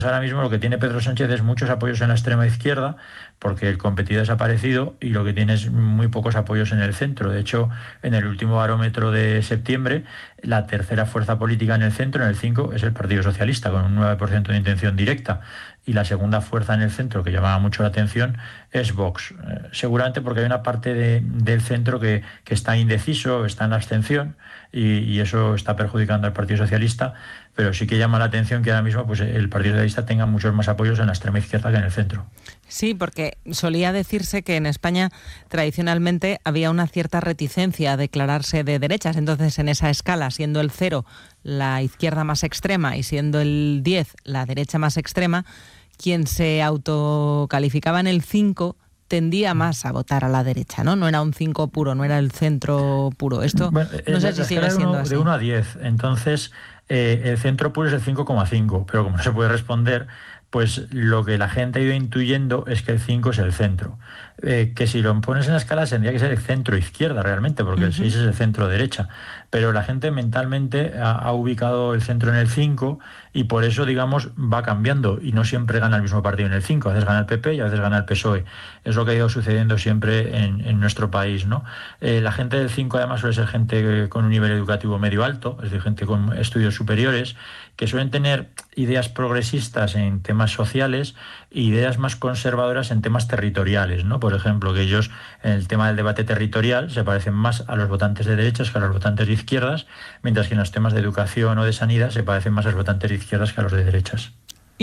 Ahora mismo lo que tiene Pedro Sánchez es muchos apoyos en la extrema izquierda, porque el competidor ha desaparecido y lo que tiene es muy pocos apoyos en el centro. De hecho, en el último barómetro de septiembre, la tercera fuerza política en el centro, en el 5, es el Partido Socialista, con un 9% de intención directa. Y la segunda fuerza en el centro, que llamaba mucho la atención, es Vox. Seguramente porque hay una parte del centro que está indeciso, está en la abstención, y eso está perjudicando al Partido Socialista, pero sí que llama la atención que ahora mismo pues, el Partido Socialista tenga muchos más apoyos en la extrema izquierda que en el centro. Sí, porque solía decirse que en España tradicionalmente había una cierta reticencia a declararse de derechas. Entonces, en esa escala, siendo el 0 la izquierda más extrema y siendo el 10 la derecha más extrema, quien se autocalificaba en el 5 tendía más a votar a la derecha, ¿no? No era un 5 puro, no era el centro puro. Esto bueno, no sé si sigue siendo así. De 1 a 10, entonces el centro puro es el 5,5, pero como no se puede responder, pues lo que la gente ha ido intuyendo es que el 5 es el centro. Que si lo pones en la escala tendría que ser el centro-izquierda realmente, porque el 6 es el centro-derecha. Pero la gente mentalmente ha ubicado el centro en el 5 y por eso, digamos, va cambiando y no siempre gana el mismo partido en el 5. A veces gana el PP y a veces gana el PSOE. Es lo que ha ido sucediendo siempre en nuestro país, ¿no? La gente del 5 además suele ser gente con un nivel educativo medio alto, es decir, gente con estudios superiores, que suelen tener ideas progresistas en temas sociales e ideas más conservadoras en temas territoriales, ¿no? Por ejemplo, que ellos en el tema del debate territorial se parecen más a los votantes de derechas que a los votantes de izquierdas, mientras que en los temas de educación o de sanidad se parecen más a los votantes de izquierdas que a los de derechas.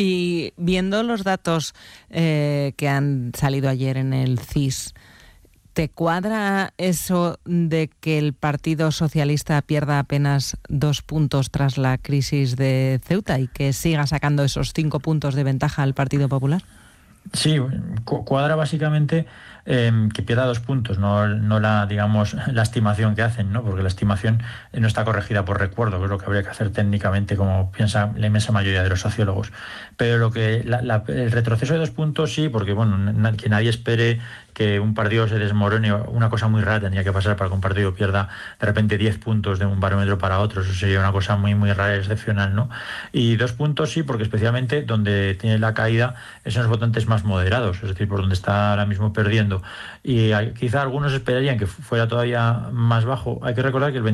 Y viendo los datos que han salido ayer en el CIS, ¿te cuadra eso de que el Partido Socialista pierda apenas 2 puntos tras la crisis de Ceuta y que siga sacando esos 5 puntos de ventaja al Partido Popular? Sí, cuadra básicamente que pierda 2 puntos, no digamos, la estimación que hacen, ¿no? Porque la estimación no está corregida por recuerdo, que es lo que habría que hacer técnicamente, como piensa la inmensa mayoría de los sociólogos. Pero el retroceso de 2 puntos sí, porque bueno, que nadie espere que un partido se desmorone. Una cosa muy rara tendría que pasar para que un partido pierda de repente 10 puntos de un barómetro para otro. Eso sería una cosa muy, muy rara y excepcional, ¿no? Y 2 puntos sí, porque especialmente donde tiene la caída es en los votantes más moderados, es decir, por donde está ahora mismo perdiendo. Y quizá algunos esperarían que fuera todavía más bajo. Hay que recordar que el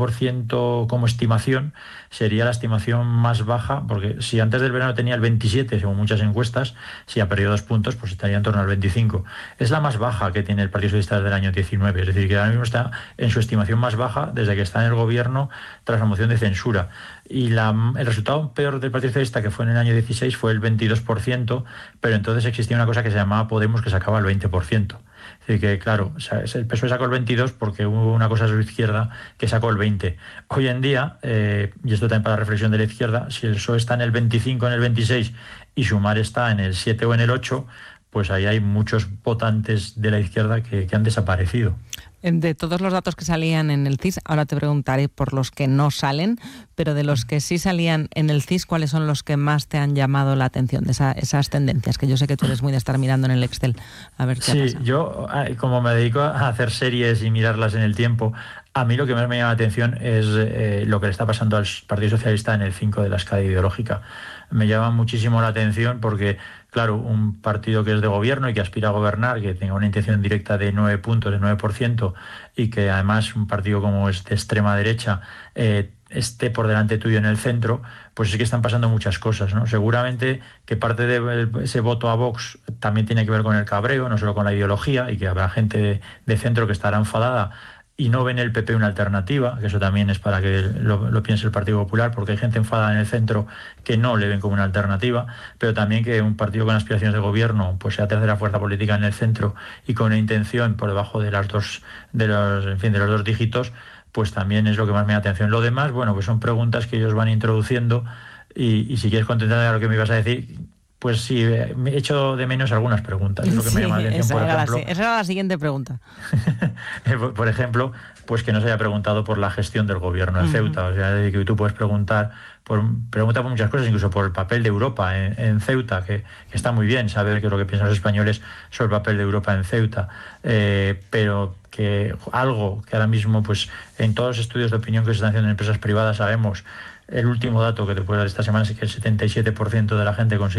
25% como estimación sería la estimación más baja, porque si antes del verano tenía el 27, según muchas encuestas, si ha perdido 2 puntos, pues estaría en torno al 25. Es la más baja que tiene el Partido Socialista desde el año 19, es decir, que ahora mismo está en su estimación más baja desde que está en el gobierno tras la moción de censura. Y el resultado peor del Partido Socialista, que fue en el año 16, fue el 22%, pero entonces existía una cosa que se llamaba Podemos, que sacaba el 20%. Es decir, que claro, el PSOE sacó el 22 porque hubo una cosa a su izquierda que sacó el 20. Hoy en día, y esto también para la reflexión de la izquierda, si el PSOE está en el 25, en el 26 y Sumar está en el 7 o en el 8, pues ahí hay muchos votantes de la izquierda que han desaparecido. De todos los datos que salían en el CIS, ahora te preguntaré por los que no salen, pero de los que sí salían en el CIS, ¿cuáles son los que más te han llamado la atención de esas tendencias? Que yo sé que tú eres muy de estar mirando en el Excel a ver qué pasa. Sí, yo como me dedico a hacer series y mirarlas en el tiempo, a mí lo que más me llama la atención es lo que le está pasando al Partido Socialista en el 5 de la escala ideológica. Me llama muchísimo la atención porque, claro, un partido que es de gobierno y que aspira a gobernar, que tenga una intención directa de 9 puntos, de 9%, y que además un partido como es de extrema derecha esté por delante tuyo en el centro, pues es que están pasando muchas cosas, ¿no? Seguramente que parte de ese voto a Vox también tiene que ver con el cabreo, no solo con la ideología, y que habrá gente de centro que estará enfadada y no ven el PP una alternativa, que eso también es para que lo piense el Partido Popular, porque hay gente enfadada en el centro que no le ven como una alternativa, pero también que un partido con aspiraciones de gobierno pues sea tercera fuerza política en el centro y con una intención por debajo de de los 2 dígitos, pues también es lo que más me da atención. Lo demás, bueno, pues son preguntas que ellos van introduciendo y si quieres contestar a lo que me ibas a decir, pues sí, me echo de menos algunas preguntas. Es lo que me llama la atención, por ejemplo. Esa era la siguiente pregunta. Por ejemplo, pues que no se haya preguntado por la gestión del gobierno de Ceuta. O sea, que tú puedes pregunta por muchas cosas, incluso por el papel de Europa en Ceuta, que está muy bien saber qué es lo que piensan los españoles sobre el papel de Europa en Ceuta. Pero que algo que ahora mismo, pues en todos los estudios de opinión que se están haciendo en empresas privadas sabemos, el último dato que te puedo dar esta semana es que el 77% de la gente considera